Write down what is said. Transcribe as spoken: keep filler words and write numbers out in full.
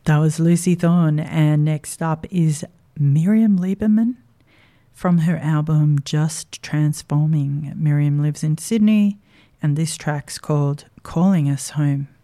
That was Lucy Thorne, and next up is Miriam Lieberman from her album Just Transforming. Miriam lives in Sydney, and this track's called Calling Us Home.